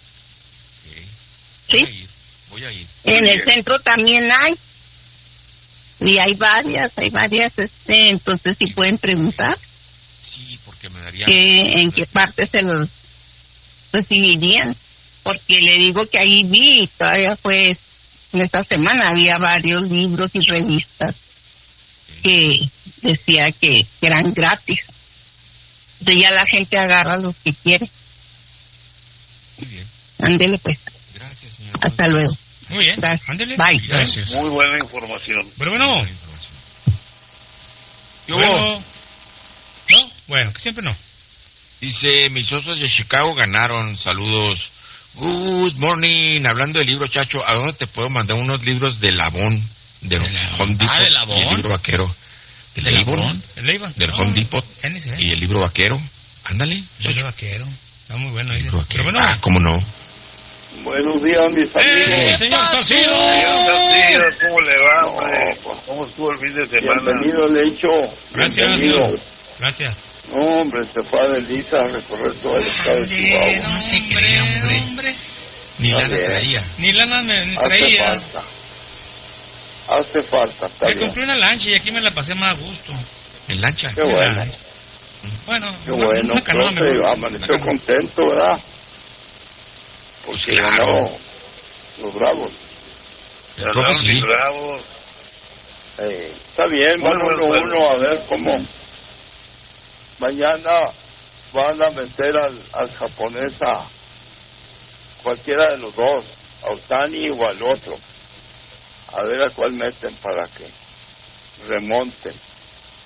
H: ¿Sí?
I: Voy a ir.
H: En el centro también hay. Y hay varias, entonces sí pueden preguntar.
I: Sí, porque me daría...
H: ¿En qué parte se los recibirían? Porque le digo que ahí vi, todavía fue en esta semana, había varios libros y revistas que decía que eran gratis. Entonces ya la gente agarra los que quiere.
I: Muy bien.
H: Ándele pues.
I: Gracias, señor.
H: Hasta luego.
F: Muy bien.
H: Gracias.
F: Ándele.
H: Bye.
I: Gracias.
B: Muy buena información.
F: Pero bueno.
I: No,
F: bueno, que siempre no.
I: dice, mis osos de Chicago ganaron, saludos. Good morning, hablando de libro, Chacho, ¿a dónde te puedo mandar unos libros de Labón? Del Home Depot.
G: ¿de Labón?
I: Y el libro vaquero.
G: ¿De Labón?
I: Del Home Depot. Y el libro vaquero. Ándale.
F: El libro vaquero. Está muy bueno.
I: Pero bueno. ¿Cómo no?
B: Buenos días, mis amigos.
F: Señor Sarcillo.
B: ¿Cómo le va, hombre? ¿Cómo estuvo el fin de semana?
E: Bienvenido, Lencho.
F: Gracias.
E: Bienvenido.
F: Gracias.
E: No, hombre, se fue a Delisa a recorrer todo el estado de Chihuahua.
G: No se cree, hombre.
I: Ni lana traía.
F: Ni lana me
E: Hace
F: traía.
E: falta. Hace falta, está
F: Me
E: bien.
F: compré una lancha y aquí me la pasé más a gusto.
I: ¿En lancha?
E: Qué bueno.
F: Bueno,
E: Qué bueno,
F: una canoa
E: profe,
F: mejor.
E: amaneció contento, ¿verdad? Porque
I: Pues claro.
E: ganó los Bravos.
I: El profe sí.
B: Bravos.
E: Está bien, van
B: Bueno,
E: 1-1 a ver cómo mañana van a meter al japonés a cualquiera de los dos,
D: a Otani o al otro. A ver a cuál meten para que remonten.